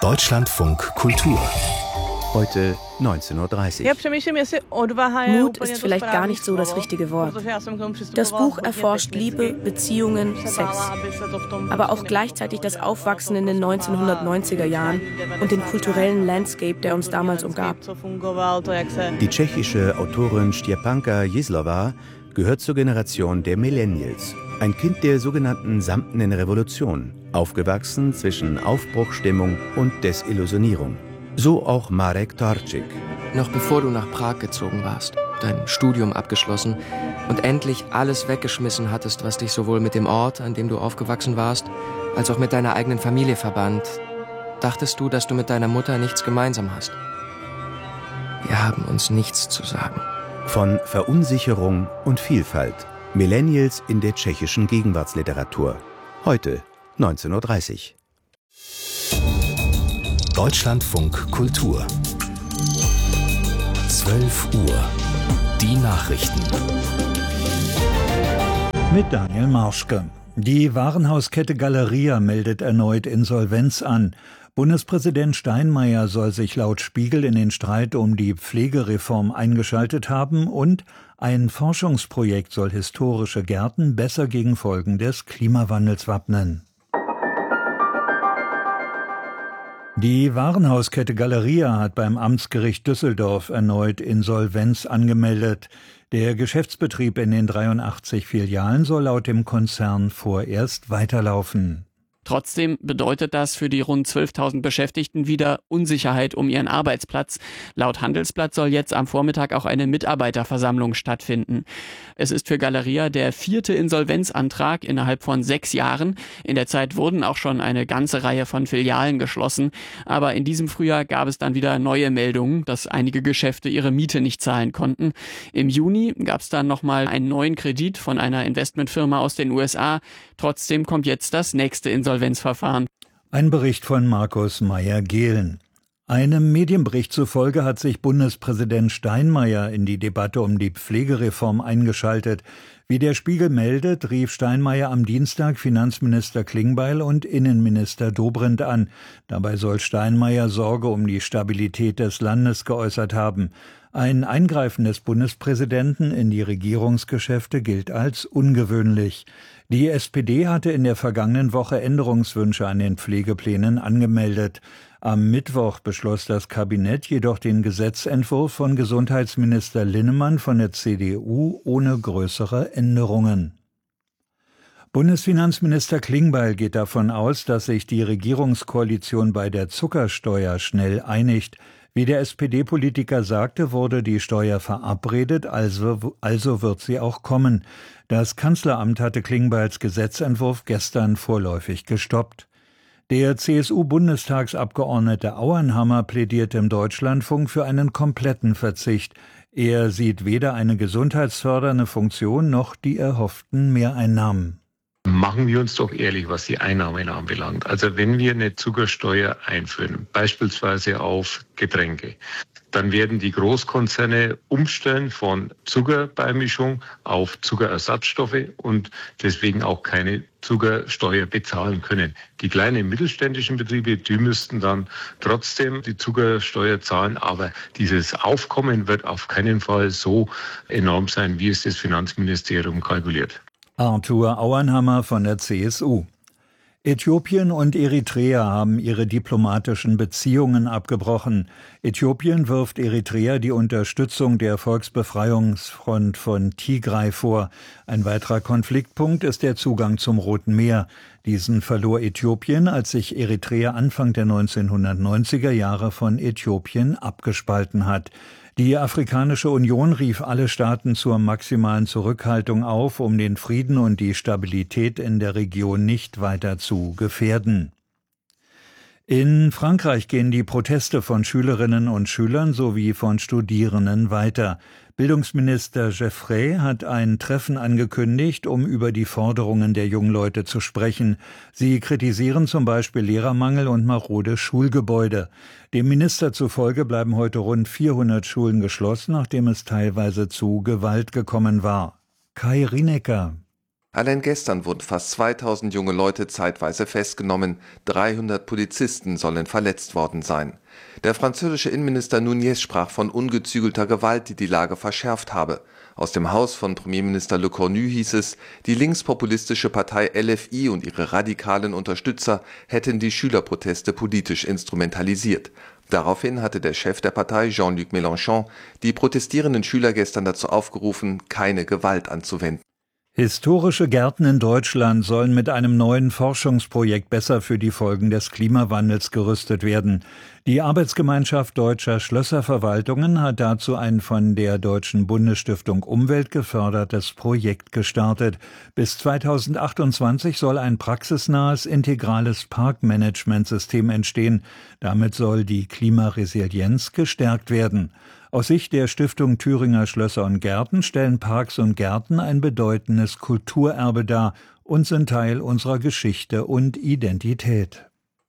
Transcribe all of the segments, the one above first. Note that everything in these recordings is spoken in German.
Deutschlandfunk Kultur. Heute 19:30 Uhr. Mut ist vielleicht gar nicht so das richtige Wort. Das Buch erforscht Liebe, Beziehungen, Sex. Aber auch gleichzeitig das Aufwachsen in den 1990er Jahren und den kulturellen Landscape, der uns damals umgab. Die tschechische Autorin Štěpánka Jízlová gehört zur Generation der Millennials. Ein Kind der sogenannten Samtenen Revolution, aufgewachsen zwischen Aufbruchsstimmung und Desillusionierung. So auch Marek Torčík. Noch bevor du nach Prag gezogen warst, dein Studium abgeschlossen und endlich alles weggeschmissen hattest, was dich sowohl mit dem Ort, an dem du aufgewachsen warst, als auch mit deiner eigenen Familie verband, dachtest du, dass du mit deiner Mutter nichts gemeinsam hast. Wir haben uns nichts zu sagen. Von Verunsicherung und Vielfalt. Millennials in der tschechischen Gegenwartsliteratur. Heute 19:30 Uhr. Deutschlandfunk Kultur. 12 Uhr. Die Nachrichten. Mit Daniel Marschke. Die Warenhauskette Galeria meldet erneut Insolvenz an. Bundespräsident Steinmeier soll sich laut Spiegel in den Streit um die Pflegereform eingeschaltet haben und ein Forschungsprojekt soll historische Gärten besser gegen Folgen des Klimawandels wappnen. Die Warenhauskette Galeria hat beim Amtsgericht Düsseldorf erneut Insolvenz angemeldet. Der Geschäftsbetrieb in den 83 Filialen soll laut dem Konzern vorerst weiterlaufen. Trotzdem bedeutet das für die rund 12.000 Beschäftigten wieder Unsicherheit um ihren Arbeitsplatz. Laut Handelsblatt soll jetzt am Vormittag auch eine Mitarbeiterversammlung stattfinden. Es ist für Galeria der 4. Insolvenzantrag innerhalb von 6 Jahren. In der Zeit wurden auch schon eine ganze Reihe von Filialen geschlossen. Aber in diesem Frühjahr gab es dann wieder neue Meldungen, dass einige Geschäfte ihre Miete nicht zahlen konnten. Im Juni gab es dann nochmal einen neuen Kredit von einer Investmentfirma aus den USA. Trotzdem kommt jetzt das nächste Insolvenzverfahren. Ein Bericht von Markus Meyer-Gehlen. Einem Medienbericht zufolge hat sich Bundespräsident Steinmeier in die Debatte um die Pflegereform eingeschaltet. Wie der Spiegel meldet, rief Steinmeier am Dienstag Finanzminister Klingbeil und Innenminister Dobrindt an. Dabei soll Steinmeier Sorge um die Stabilität des Landes geäußert haben. Ein Eingreifen des Bundespräsidenten in die Regierungsgeschäfte gilt als ungewöhnlich. Die SPD hatte in der vergangenen Woche Änderungswünsche an den Pflegeplänen angemeldet. Am Mittwoch beschloss das Kabinett jedoch den Gesetzentwurf von Gesundheitsminister Linnemann von der CDU ohne größere Änderungen. Bundesfinanzminister Klingbeil geht davon aus, dass sich die Regierungskoalition bei der Zuckersteuer schnell einigt. Wie der SPD-Politiker sagte, wurde die Steuer verabredet, also wird sie auch kommen. Das Kanzleramt hatte Klingbeils Gesetzentwurf gestern vorläufig gestoppt. Der CSU-Bundestagsabgeordnete Auenhammer plädiert im Deutschlandfunk für einen kompletten Verzicht. Er sieht weder eine gesundheitsfördernde Funktion noch die erhofften Mehreinnahmen. Machen wir uns doch ehrlich, was die Einnahmen anbelangt. Also wenn wir eine Zuckersteuer einführen, beispielsweise auf Getränke, dann werden die Großkonzerne umstellen von Zuckerbeimischung auf Zuckerersatzstoffe und deswegen auch keine Zuckersteuer bezahlen können. Die kleinen mittelständischen Betriebe, die müssten dann trotzdem die Zuckersteuer zahlen, aber dieses Aufkommen wird auf keinen Fall so enorm sein, wie es das Finanzministerium kalkuliert. Arthur Auenhammer von der CSU. Äthiopien und Eritrea haben ihre diplomatischen Beziehungen abgebrochen. Äthiopien wirft Eritrea die Unterstützung der Volksbefreiungsfront von Tigray vor. Ein weiterer Konfliktpunkt ist der Zugang zum Roten Meer. Diesen verlor Äthiopien, als sich Eritrea Anfang der 1990er Jahre von Äthiopien abgespalten hat. Die Afrikanische Union rief alle Staaten zur maximalen Zurückhaltung auf, um den Frieden und die Stabilität in der Region nicht weiter zu gefährden. In Frankreich gehen die Proteste von Schülerinnen und Schülern sowie von Studierenden weiter. Bildungsminister Geoffrey hat ein Treffen angekündigt, um über die Forderungen der jungen Leute zu sprechen. Sie kritisieren zum Beispiel Lehrermangel und marode Schulgebäude. Dem Minister zufolge bleiben heute rund 400 Schulen geschlossen, nachdem es teilweise zu Gewalt gekommen war. Kai Rinecker. Allein gestern wurden fast 2000 junge Leute zeitweise festgenommen, 300 Polizisten sollen verletzt worden sein. Der französische Innenminister Nunez sprach von ungezügelter Gewalt, die die Lage verschärft habe. Aus dem Haus von Premierminister Le Cornu hieß es, die linkspopulistische Partei LFI und ihre radikalen Unterstützer hätten die Schülerproteste politisch instrumentalisiert. Daraufhin hatte der Chef der Partei, Jean-Luc Mélenchon, die protestierenden Schüler gestern dazu aufgerufen, keine Gewalt anzuwenden. Historische Gärten in Deutschland sollen mit einem neuen Forschungsprojekt besser für die Folgen des Klimawandels gerüstet werden. Die Arbeitsgemeinschaft Deutscher Schlösserverwaltungen hat dazu ein von der Deutschen Bundesstiftung Umwelt gefördertes Projekt gestartet. Bis 2028 soll ein praxisnahes, integrales Parkmanagementsystem entstehen. Damit soll die Klimaresilienz gestärkt werden. Aus Sicht der Stiftung Thüringer Schlösser und Gärten stellen Parks und Gärten ein bedeutendes Kulturerbe dar und sind Teil unserer Geschichte und Identität.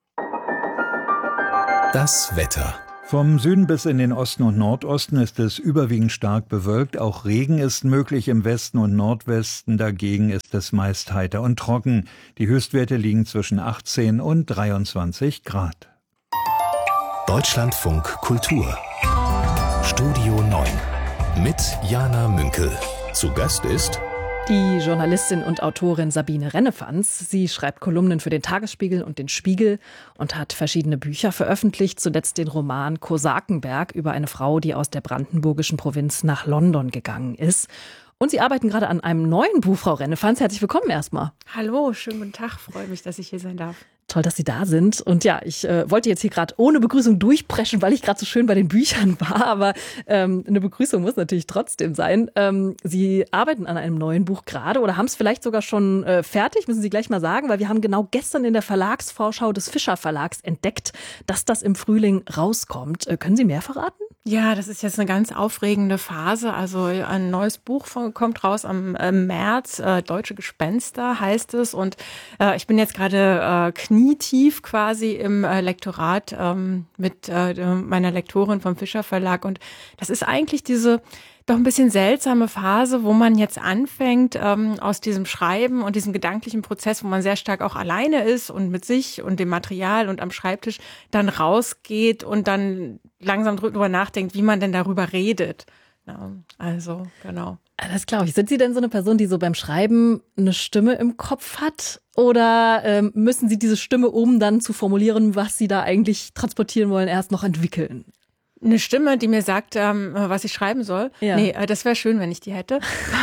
Das Wetter. Vom Süden bis in den Osten und Nordosten ist es überwiegend stark bewölkt. Auch Regen ist möglich im Westen und Nordwesten. Dagegen ist es meist heiter und trocken. Die Höchstwerte liegen zwischen 18 und 23 Grad. Deutschlandfunk Kultur. Studio 9 mit Jana Münkel. Zu Gast ist die Journalistin und Autorin Sabine Rennefanz. Sie schreibt Kolumnen für den Tagesspiegel und den Spiegel und hat verschiedene Bücher veröffentlicht, zuletzt den Roman Kosakenberg über eine Frau, die aus der brandenburgischen Provinz nach London gegangen ist. Und Sie arbeiten gerade an einem neuen Buch, Frau Rennefanz. Herzlich willkommen erstmal. Hallo, schönen guten Tag. Freue mich, dass ich hier sein darf. Toll, dass Sie da sind. Und ja, ich wollte jetzt hier gerade ohne Begrüßung durchpreschen, weil ich gerade so schön bei den Büchern war. Aber eine Begrüßung muss natürlich trotzdem sein. Sie arbeiten an einem neuen Buch gerade oder haben es vielleicht sogar schon fertig, müssen Sie gleich mal sagen, weil wir haben genau gestern in der Verlagsvorschau des Fischer Verlags entdeckt, dass das im Frühling rauskommt. Können Sie mehr verraten? Ja, das ist jetzt eine ganz aufregende Phase. Also ein neues Buch kommt raus am März. Deutsche Gespenster heißt es. Und ich bin jetzt gerade knietief quasi im Lektorat mit meiner Lektorin vom Fischer Verlag. Und das ist eigentlich diese doch ein bisschen seltsame Phase, wo man jetzt anfängt, aus diesem Schreiben und diesem gedanklichen Prozess, wo man sehr stark auch alleine ist und mit sich und dem Material und am Schreibtisch dann rausgeht und dann langsam drüber nachdenkt, wie man denn darüber redet. Ja, also, genau. Das glaube ich. Sind Sie denn so eine Person, die so beim Schreiben eine Stimme im Kopf hat? Oder müssen Sie diese Stimme, um dann zu formulieren, was Sie da eigentlich transportieren wollen, erst noch entwickeln? Eine Stimme, die mir sagt, was ich schreiben soll. Ja. Nee, das wäre schön, wenn ich die hätte.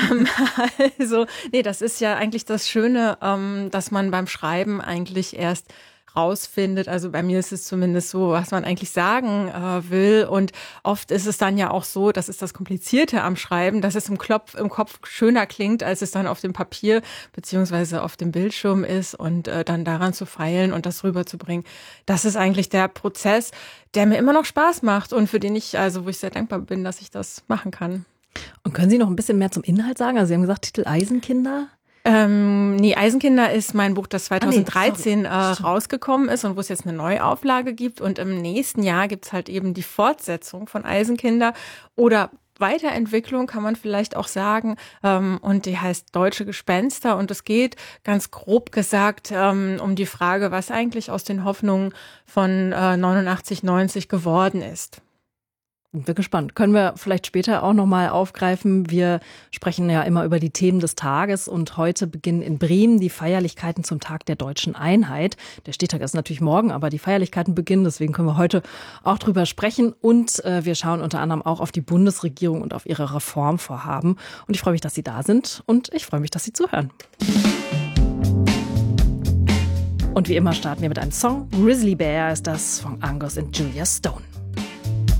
Also, nee, das ist ja eigentlich das Schöne, dass man beim Schreiben eigentlich erst rausfindet. Also bei mir ist es zumindest so, was man eigentlich sagen will. Und oft ist es dann ja auch so, das ist das Komplizierte am Schreiben, dass es im Kopf schöner klingt, als es dann auf dem Papier beziehungsweise auf dem Bildschirm ist und dann daran zu feilen und das rüberzubringen. Das ist eigentlich der Prozess, der mir immer noch Spaß macht und für den wo ich sehr dankbar bin, dass ich das machen kann. Und können Sie noch ein bisschen mehr zum Inhalt sagen? Also Sie haben gesagt, Titel Eisenkinder? Nee, Eisenkinder ist mein Buch, das 2013 rausgekommen ist und wo es jetzt eine Neuauflage gibt. Und im nächsten Jahr gibt's halt eben die Fortsetzung von Eisenkinder oder Weiterentwicklung, kann man vielleicht auch sagen. Und die heißt Deutsche Gespenster. Und es geht ganz grob gesagt um die Frage, was eigentlich aus den Hoffnungen von 89, 90 geworden ist. Sind wir gespannt. Können wir vielleicht später auch nochmal aufgreifen. Wir sprechen ja immer über die Themen des Tages und heute beginnen in Bremen die Feierlichkeiten zum Tag der deutschen Einheit. Der Stichtag ist natürlich morgen, aber die Feierlichkeiten beginnen, deswegen können wir heute auch drüber sprechen und wir schauen unter anderem auch auf die Bundesregierung und auf ihre Reformvorhaben. Und ich freue mich, dass Sie da sind und ich freue mich, dass Sie zuhören. Und wie immer starten wir mit einem Song. Grizzly Bear ist das von Angus und Julia Stone.